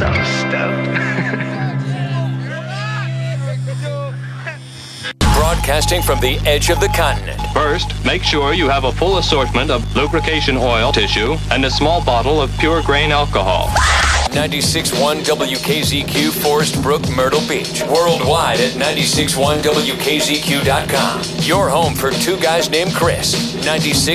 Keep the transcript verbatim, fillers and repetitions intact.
so stoked. Broadcasting from the edge of the continent. First, make sure you have a full assortment of lubrication oil, tissue, and a small bottle of pure grain alcohol. ninety-six point one W K Z Q, Forest Brook, Myrtle Beach. Worldwide at ninety-six point one W K Z Q dot com. Your home for two guys named Chris. ninety-six